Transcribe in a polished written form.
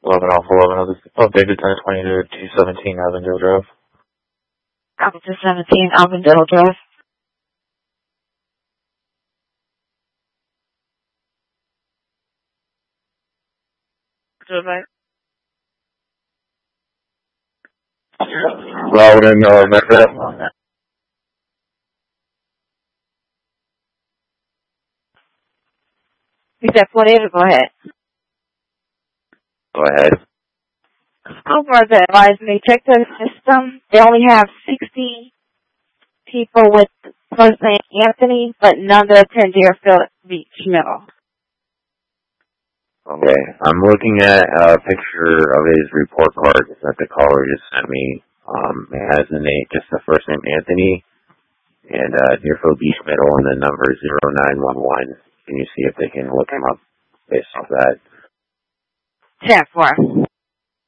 11 off 11. This is updated 1020 to 217 Avondale Drive. Copy 217 Avondale Drive. Loudon, Metro. You said 48, go ahead. Go ahead. Over the advised me, check the system. They only have 60 people with first name Anthony, but none that attend Deerfield Beach Middle. Okay, I'm looking at a picture of his report card that the caller just sent me. It has the name, just the first name Anthony, and Deerfield Beach Middle, and the number 0911. Can you see if they can look him up based off that? Check for.